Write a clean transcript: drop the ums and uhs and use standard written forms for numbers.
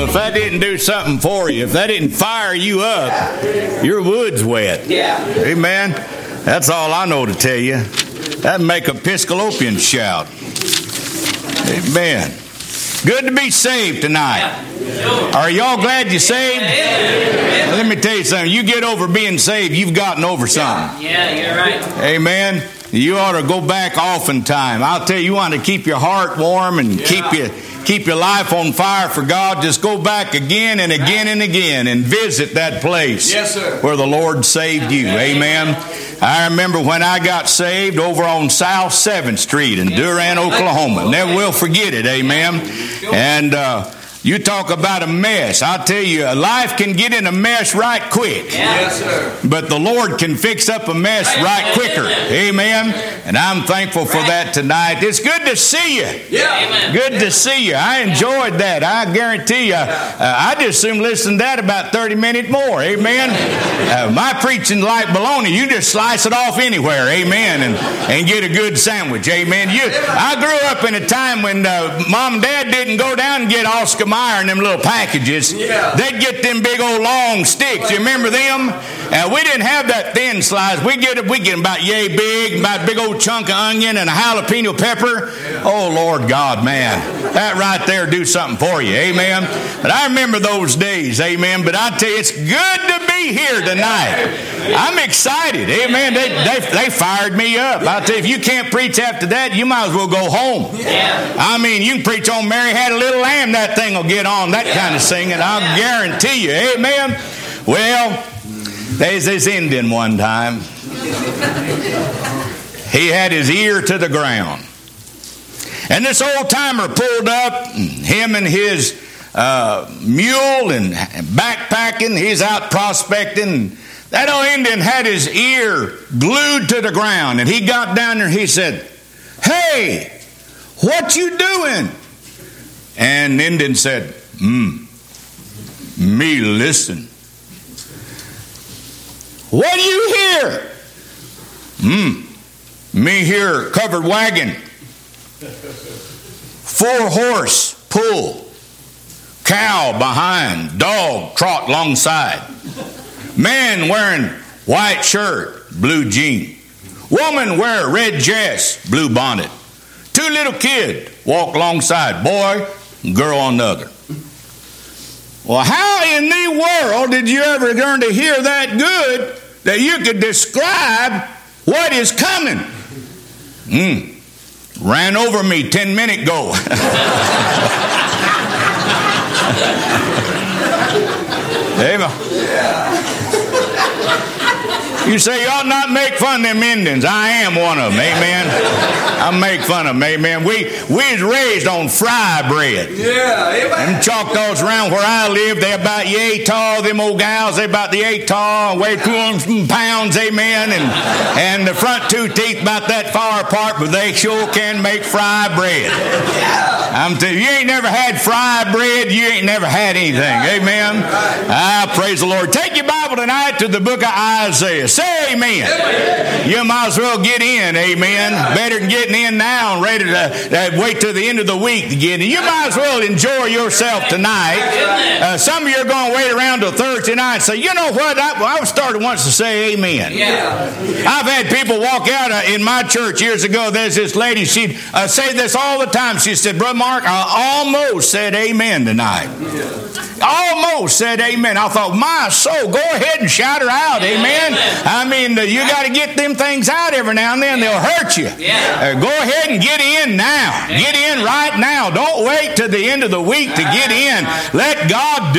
Well, if that didn't do something for you, if that didn't fire you up, your wood's wet. Yeah. Amen. That's all I know to tell you. That'd make Episcopalians shout. Amen. Good to be saved tonight. Are y'all glad you're saved? Let me tell you something. You get over being saved, you've gotten over something. Yeah, you're right. Amen. You ought to go back oftentimes. I'll tell you, you want to keep your heart warm and keep your life on fire for God. Just go back again and again and again and visit that place where the Lord saved you. Amen. I remember when I got saved over on South 7th Street in Durant, Oklahoma. Never will forget it. Amen. And you talk about a mess. I'll tell you, life can get in a mess right quick. Yes, sir. But the Lord can fix up a mess right quicker. Amen. And I'm thankful for that tonight. It's good to see you. Yeah. Good to see you. I enjoyed that. I guarantee you. I just soon listened to that about 30 minutes more. Amen. My preaching like bologna. You just slice it off anywhere. Amen. And get a good sandwich. Amen. I grew up in a time when Mom and Dad didn't go down and get Oscar Mayer and them little packages. Yeah. They'd get them big old long sticks. You remember them? We didn't have that thin slice. We get about yay big, about a big old chunk of onion and a jalapeno pepper. Yeah. Oh, Lord God, man. That right there do something for you. Amen. But I remember those days. Amen. But I tell you, it's good to be here tonight. I'm excited. Amen. They fired me up. I tell you, if you can't preach after that, you might as well go home. Yeah. I mean, you can preach on Mary Had a Little Lamb. That thing will get on. That kind of singing. I'll guarantee you. Amen. Well, there's this Indian one time. He had his ear to the ground. And this old timer pulled up, him and his mule and backpacking. He's out prospecting. That old Indian had his ear glued to the ground. And he got down there and he said, "Hey, what you doing?" And the Indian said, "Me listen." "What do you hear?" "Me hear covered wagon, 4-horse pull, cow behind, dog trot alongside, man wearing white shirt, blue jean, woman wear red dress, blue bonnet, 2 little kids walk alongside, boy and girl on the other." Well, how in the world did you ever learn to hear that good that you could describe what is coming? Ran over me 10 minutes ago. Amen. You say you ought not make fun of them Indians. I am one of them. Amen. I make fun of them. Amen. We was raised on fry bread. Yeah. Amen. Them Choctaws around where I live, they about yay tall. Them old gals, they about the 8 tall, weigh 200 pounds. Amen. And the front 2 teeth about that far apart, but they sure can make fry bread. I'm telling you, you ain't never had fry bread, you ain't never had anything. Amen. Praise the Lord. Take your Bible tonight to the book of Isaiah. Say amen. You might as well get in. Amen. Better than getting in now and ready to wait till the end of the week to get in. You might as well enjoy yourself tonight. Some of you are going to wait around till Thursday night and say, "You know what? I started once to say amen." I've had people walk out in my church years ago. There's this lady, she'd say this all the time. She said, "Brother Mark, I almost said amen tonight." Almost said amen. I thought, my soul, go ahead and shout her out. Amen. I mean, you got to get them things out every now and then. They'll hurt you. Go ahead and get in now. Get in right now. Don't wait till the end of the week to get in. Let God do